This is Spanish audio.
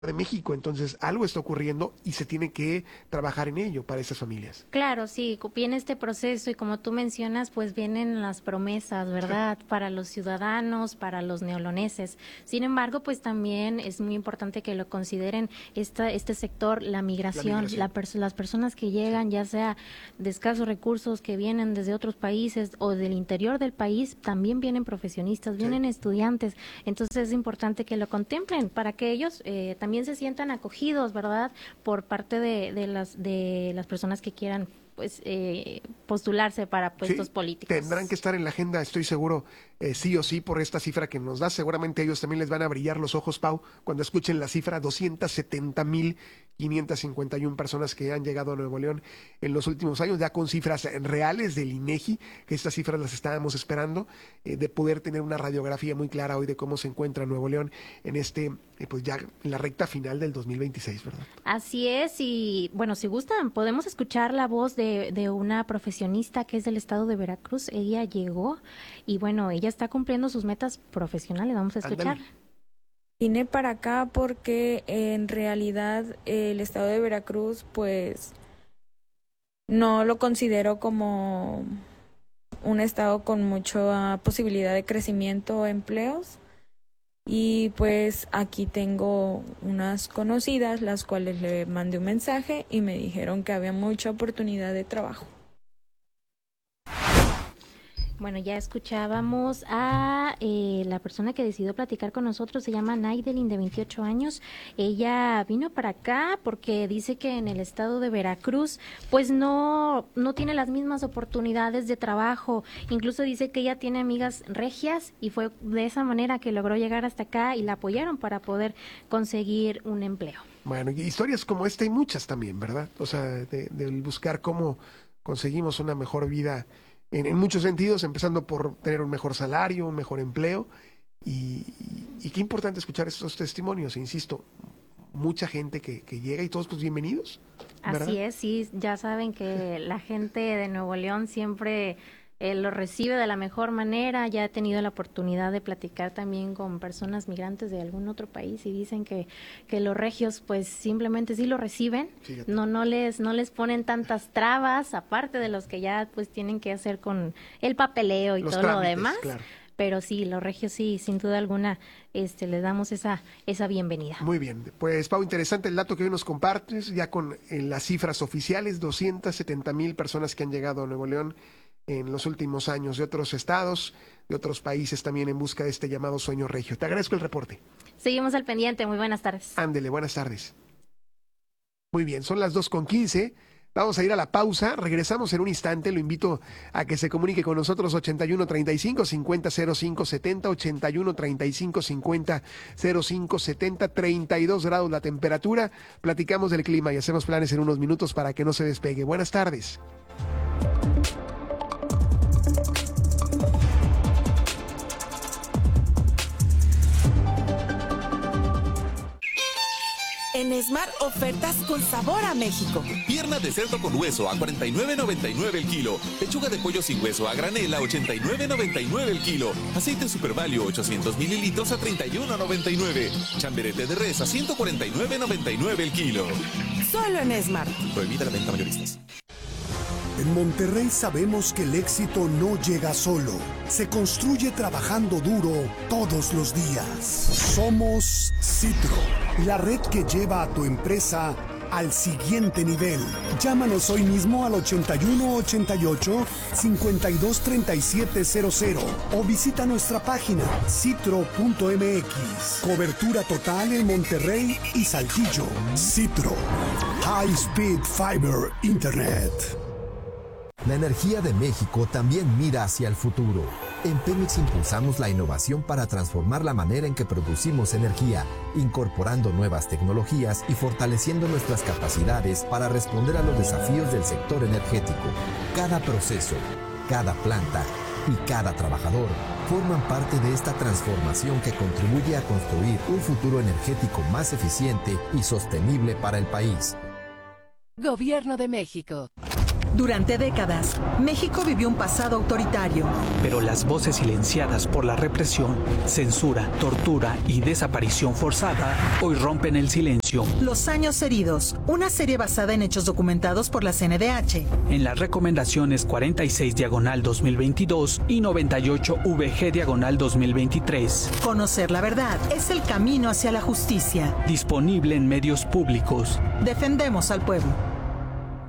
de México. Entonces, algo está ocurriendo y se tiene que trabajar en ello para esas familias. Claro, sí, viene este proceso y como tú mencionas, pues vienen las promesas, ¿verdad? Para los ciudadanos, para los neoloneses. Sin embargo, pues también es muy importante que lo consideren este sector, la migración, las personas que llegan, ya sea de escasos recursos, que vienen desde otros países o del interior del país, también vienen profesionistas, vienen estudiantes. Entonces es importante que lo contemplen para que ellos también se sientan acogidos, ¿verdad? Por parte de las personas que quieran pues postularse para puestos políticos. Tendrán que estar en la agenda, estoy seguro, sí o sí, por esta cifra que nos da. Seguramente a ellos también les van a brillar los ojos, Pau, cuando escuchen la cifra: 270,551 personas que han llegado a Nuevo León en los últimos años, ya con cifras reales del INEGI, que estas cifras las estábamos esperando, de poder tener una radiografía muy clara hoy de cómo se encuentra Nuevo León en pues ya en la recta final del 2026, ¿verdad? Así es, y bueno, si gustan, podemos escuchar la voz de una profesionista que es del estado de Veracruz. Ella llegó y bueno, ella está cumpliendo sus metas profesionales. Vamos a escuchar. Ándale. Vine para acá porque en realidad el estado de Veracruz pues no lo considero como un estado con mucha posibilidad de crecimiento o empleos. Y pues aquí tengo unas conocidas, las cuales le mandé un mensaje y me dijeron que había mucha oportunidad de trabajo. Bueno, ya escuchábamos a la persona que decidió platicar con nosotros, se llama Naidelin, de 28 años. Ella vino para acá porque dice que en el estado de Veracruz pues no tiene las mismas oportunidades de trabajo. Incluso dice que ella tiene amigas regias y fue de esa manera que logró llegar hasta acá y la apoyaron para poder conseguir un empleo. Bueno, y historias como esta hay muchas también, ¿verdad? O sea, de buscar cómo conseguimos una mejor vida en muchos sentidos, empezando por tener un mejor salario, un mejor empleo, y qué importante escuchar estos testimonios, insisto, mucha gente que llega y todos pues bienvenidos, ¿verdad? Así es, sí, ya saben que la gente de Nuevo León siempre lo recibe de la mejor manera. Ya he tenido la oportunidad de platicar también con personas migrantes de algún otro país y dicen que los regios pues simplemente sí lo reciben. Fíjate. No les ponen tantas trabas, aparte de los que ya pues tienen que hacer con el papeleo y los todo trámites, lo demás. Claro. Pero sí, los regios sí, sin duda alguna, les damos esa bienvenida. Muy bien, pues Pau, interesante el dato que hoy nos compartes, ya con las cifras oficiales: 270,000 personas que han llegado a Nuevo León en los últimos años, de otros estados, de otros países también, en busca de este llamado sueño regio. Te agradezco el reporte. Seguimos al pendiente, muy buenas tardes. Ándele, buenas tardes. Muy bien, son las 2:15. Vamos a ir a la pausa, regresamos en un instante. Lo invito a que se comunique con nosotros: 81 35 50 05 70, 81 35 50 05 70, 32 grados la temperatura. Platicamos del clima y hacemos planes en unos minutos para que no se despegue. Buenas tardes. En Smart, ofertas con sabor a México. Pierna de cerdo con hueso a $49.99 el kilo. Pechuga de pollo sin hueso a granel a $89.99 el kilo. Aceite Super Value 800 mililitros a $31.99. Chamberete de res a $149.99 el kilo. Solo en Smart. Prohibida la venta mayoristas. En Monterrey sabemos que el éxito no llega solo, se construye trabajando duro todos los días. Somos Citro, la red que lleva a tu empresa al siguiente nivel. Llámanos hoy mismo al 81 88 52 37 00 o visita nuestra página citro.mx. Cobertura total en Monterrey y Saltillo. Citro, High Speed Fiber Internet. La energía de México también mira hacia el futuro. En Pemex impulsamos la innovación para transformar la manera en que producimos energía, incorporando nuevas tecnologías y fortaleciendo nuestras capacidades para responder a los desafíos del sector energético. Cada proceso, cada planta y cada trabajador forman parte de esta transformación que contribuye a construir un futuro energético más eficiente y sostenible para el país. Gobierno de México. Durante décadas, México vivió un pasado autoritario. Pero las voces silenciadas por la represión, censura, tortura y desaparición forzada hoy rompen el silencio. Los años heridos, una serie basada en hechos documentados por la CNDH. En las recomendaciones 46/2022 y 98VG/2023. Conocer la verdad es el camino hacia la justicia. Disponible en medios públicos. Defendemos al pueblo.